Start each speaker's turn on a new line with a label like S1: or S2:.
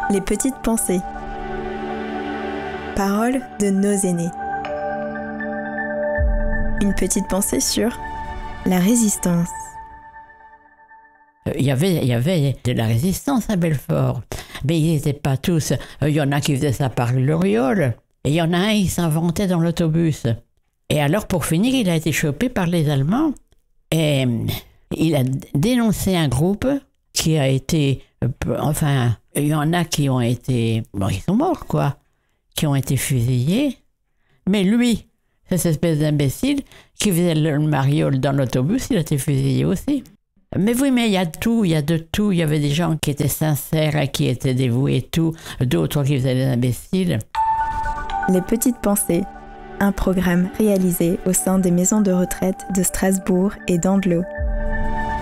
S1: Les petites pensées. Paroles de nos aînés. Une petite pensée sur la résistance.
S2: Il y avait de la résistance à Belfort, mais ils n'étaient pas tous. Il y en a qui faisaient ça par l'Oriole, et il y en a un qui s'inventait dans l'autobus. Et alors, pour finir, il a été chopé par les Allemands, et il a dénoncé un groupe qui a été... Enfin, il y en a qui ont été... Bon, ils sont morts, quoi, qui ont été fusillés. Mais lui, cette espèce d'imbécile qui faisait le mariole dans l'autobus, il a été fusillé aussi. Mais oui, mais il y a tout, il y a de tout. Il y avait des gens qui étaient sincères et qui étaient dévoués et tout, d'autres qui faisaient des imbéciles.
S1: Les petites pensées, un programme réalisé au sein des maisons de retraite de Strasbourg et d'Andelot.